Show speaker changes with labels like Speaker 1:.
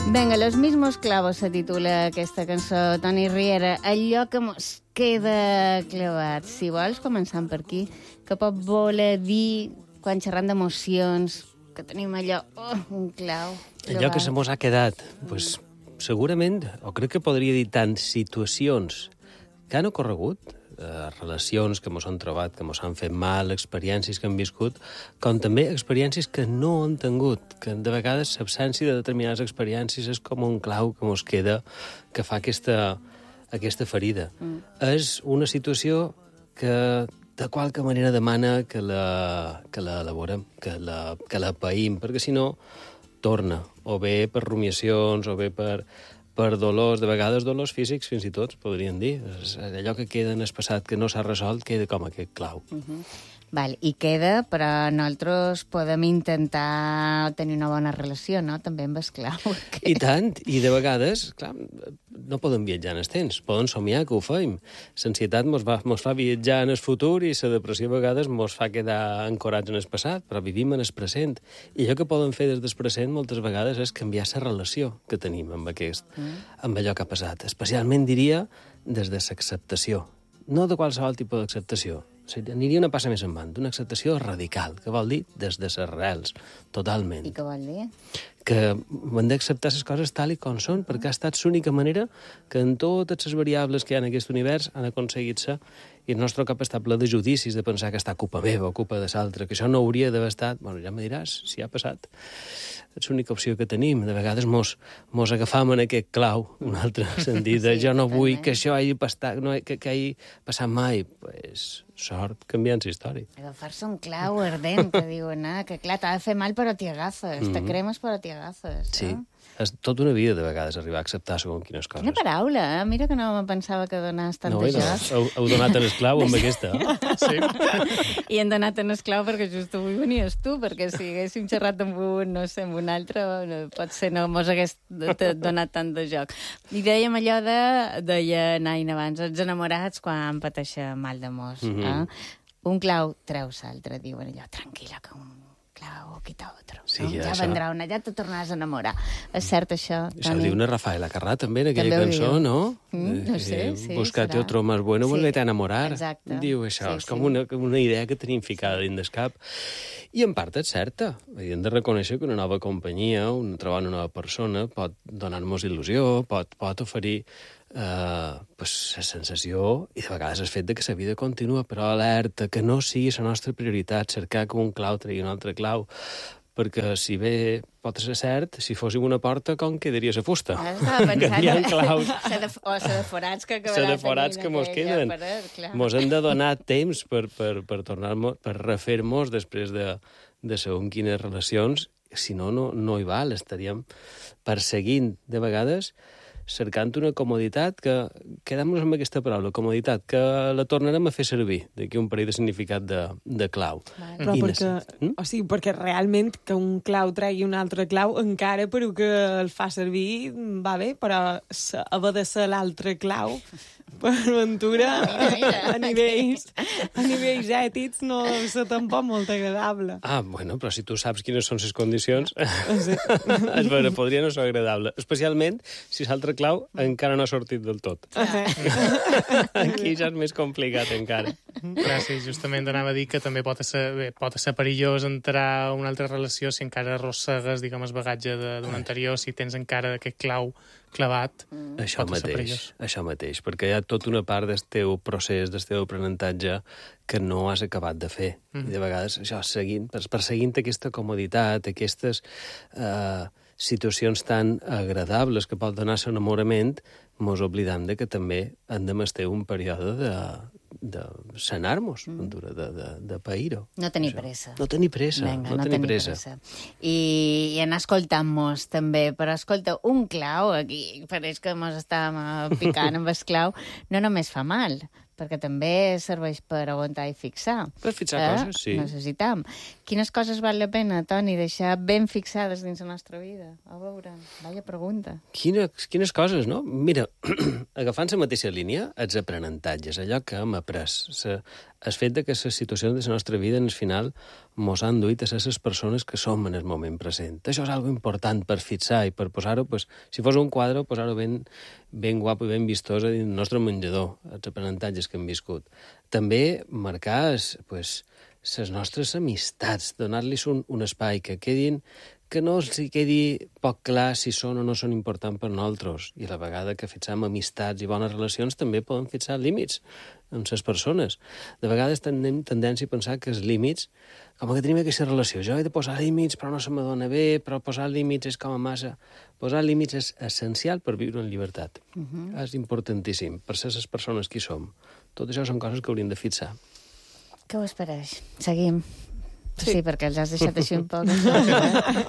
Speaker 1: Venga, Los mismos clavos se titula aquesta cançó, Toni Riera. Allò que mos queda clavat. Si vols, començant per aquí, que pot voler dir, quan xerrant d'emocions, que tenim allò, un clau clavat.
Speaker 2: Allò que se mos ha quedat, pues, segurament, o crec que podria dir tant situacions que han ocorregut, relacions que mos han trobat, que mos han fet mal, experiències que han viscut, com també experiències que no han tingut, que de vegades l'absència de determinades experiències és com un clau que mos queda, que fa aquesta ferida. És una situació que de qualque manera demana que la elaborem, que la païm, perquè si no torna, o bé per rumiacions, o bé per dolors, de vegades dolors físics, fins i tot, podríem dir. Allò que queda en el passat, que no s'ha resolt, queda com aquest clau.
Speaker 1: Val, i queda, però nosaltres podem intentar tenir una bona relació, no?, també amb el clau.
Speaker 2: I tant, i de vegades, clar, no podem viatjar en el temps, poden somiar que ho feim. L'ansietat mos fa viatjar en el futur i la depressió a vegades mos fa quedar ancorats en el passat, però vivim en el present. I allò que poden fer des del present moltes vegades és canviar la relació que tenim amb allò que ha passat. Especialment, diria, des de l'acceptació. No de qualsevol tipus d'acceptació. Aniria una passa més endavant, d'una acceptació radical, que vol dir des de les arrels, totalment.
Speaker 1: I què vol dir?
Speaker 2: Que hem d'acceptar les coses tal i com són, perquè ha estat l'única manera que en totes les variables que hi ha en aquest univers han aconseguit-se, i el nostre cap està ple de judicis, de pensar que està culpa meva o culpa de l'altre, que això no hauria d'haver estat. Bueno, ja me diràs si ha passat. És l'única opció que tenim. De vegades mos agafam en aquest clau, un altre sentit, de jo no vull que això hagi passat, que hagi passat mai. Pues, sort canviant la història.
Speaker 1: Agafar-se un clau ardent, que diuen, que clar, t'ha de fer mal però t'hi agafes, te cremes però t'hi agafes.
Speaker 2: Sí, és tota una vida de vegades arribar a acceptar segons quines coses.
Speaker 1: Quina paraula, mira que no me pensava que donaves tant de joc.
Speaker 2: Heu donat en esclau amb aquesta,
Speaker 3: Sí.
Speaker 1: I hem donat en esclau perquè just avui venies tu, perquè si haguéssim xerrat amb un, no sé, amb un altre, potser no mos hagués donat tant de joc. I dèiem allò deia Naina abans, els enamorats quan pateixen mal d'amors. Un clau treu l'altre, diuen allò, tranquil·la, que un clau quita otro.
Speaker 2: Sí,
Speaker 1: no? Ja
Speaker 2: això.
Speaker 1: vendrà una, ja te tornaràs a enamorar. És cert, això, Toni?
Speaker 2: Això diu una Rafaela Carrà, també, en aquella
Speaker 1: També ho
Speaker 2: cançó,
Speaker 1: diu.
Speaker 2: no?
Speaker 1: No sé, sí,
Speaker 2: Buscate
Speaker 1: serà.
Speaker 2: otro más bueno, volvete a enamorar.
Speaker 1: Exacte.
Speaker 2: Diu això,
Speaker 1: Sí,
Speaker 2: és com una idea que tenim ficada dins del cap. I en part és certa. Hem de reconèixer que una nova companyia, trobar una nova persona, pot donar-nos il·lusió, pot oferir la sensació, i de vegades el fet de que la vida continua, però alerta, que no sigui la nostra prioritat cercar que un clau tregui un altre clau, perquè si bé pot ser cert, si fóssim una porta, com quedaria la fusta?
Speaker 1: Estava pensant...
Speaker 2: Que hi ha claus.
Speaker 1: O la de forats que acabarà
Speaker 2: La de forats que mos queden. Mos hem de donar temps per tornar-nos, per refer-nos després de segons quines relacions, si no, no hi val. Estaríem perseguint, de vegades, cercant una comoditat que, quedem-nos amb aquesta paraula, comoditat, que la tornarem a fer servir, d'aquí un parell de significat de clau.
Speaker 4: Però perquè realment que un clau tregui un altre clau, encara però que el fa servir va bé, però haver de ser l'altre clau per ventura a nivells ètics no és tampoc molt agradable.
Speaker 2: Bueno, però si tu saps quines són les condicions, podria no ser agradable. Especialment si l'altre clau encara no ha sortit del tot. Aquí ja és més complicat encara.
Speaker 3: Gràcies, justament anava a dir que també pot ser perillós entrar a una altra relació si encara arrossegues, diguem, el bagatge d'un anterior, si tens encara aquest clau clavat.
Speaker 2: Això mateix, perquè hi ha tota una part del teu procés, del teu aprenentatge, que no has acabat de fer. I de vegades, això, perseguint aquesta comoditat, aquestes situacions tan agradables que pot donar l'enamorament, mos oblidam de que també hem de mestir un període de sanar-nos, de pair-ho.
Speaker 1: No tenir pressa.
Speaker 2: No tenir pressa.
Speaker 1: Vinga, no tenir pressa. I anar escoltant-nos, també. Però, escolta, un clau, aquí pareix que mos estàvem picant amb el clau, no només fa mal, perquè també serveix per aguantar i fixar.
Speaker 2: Per fixar coses, sí.
Speaker 1: Necessitam. Quines coses val la pena, Toni, deixar ben fixades dins la nostra vida? A veure, vaya pregunta.
Speaker 2: Quines coses, no? Mira, agafant la mateixa línia, els aprenentatges, allò que hem après, el fet de que les situacions de la nostra vida, en el final, mos han duit a ser les persones que som en el moment present. Això és algo important per fixar i per posar-ho, pues, si fos un quadre, posar-ho ben guapo i ben vistós dins del nostre menjador, els aprenentatges que hem viscut. També marcar les nostres amistats, donar-los un espai que quedin, que no els quedi poc clar si són o no són importants per nosaltres. I a la vegada que fixem amistats i bones relacions també podem fixar límits amb les persones. De vegades tenim tendència a pensar que els límits, com que tenim aquesta relació, jo he de posar límits però no se m'adona bé, però posar límits és com a massa. Posar límits és essencial per viure en llibertat. És importantíssim per ser les persones qui som. Tot això són coses que hauríem de fixar.
Speaker 1: Què us pareix? Seguim. Sí, perquè els has deixat així un poc.